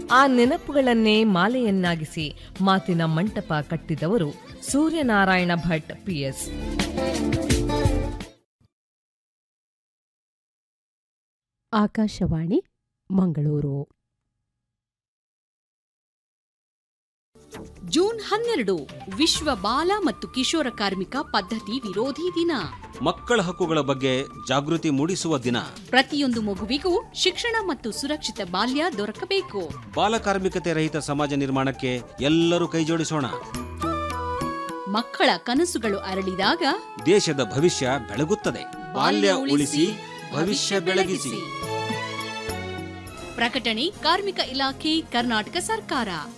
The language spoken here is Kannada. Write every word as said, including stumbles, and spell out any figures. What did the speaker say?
ಆ ನೆನಪುಗಳನ್ನೇ ಮಾಲೆಯನ್ನಾಗಿಸಿ ಮಾತಿನ ಮಂಟಪ ಕಟ್ಟಿದವರು ಸೂರ್ಯನಾರಾಯಣ ಭಟ್ ಪಿಎಸ್. ಆಕಾಶವಾಣಿ ಮಂಗಳೂರು. ಜೂನ್ ಹನ್ನೆರಡು ವಿಶ್ವ ಬಾಲ ಮತ್ತು ಕಿಶೋರ ಕಾರ್ಮಿಕ ಪದ್ಧತಿ ವಿರೋಧಿ ದಿನ. ಮಕ್ಕಳ ಹಕ್ಕುಗಳ ಬಗ್ಗೆ ಜಾಗೃತಿ ಮೂಡಿಸುವ ದಿನ. ಪ್ರತಿಯೊಂದು ಮಗುವಿಗೂ ಶಿಕ್ಷಣ ಮತ್ತು ಸುರಕ್ಷಿತ ಬಾಲ್ಯ ದೊರಕಬೇಕು. ಬಾಲಕಾರ್ಮಿಕತೆ ರಹಿತ ಸಮಾಜ ನಿರ್ಮಾಣಕ್ಕೆ ಎಲ್ಲರೂ ಕೈಜೋಡಿಸೋಣ. ಮಕ್ಕಳ ಕನಸುಗಳು ಅರಳಿದಾಗ ದೇಶದ ಭವಿಷ್ಯ ಬೆಳಗುತ್ತದೆ. ಬಾಲ್ಯ ಉಳಿಸಿ ಭವಿಷ್ಯ ಬೆಳಗಿಸಿ. ಪ್ರಕಟಣೆ ಕಾರ್ಮಿಕ ಇಲಾಖೆ, ಕರ್ನಾಟಕ ಸರ್ಕಾರ.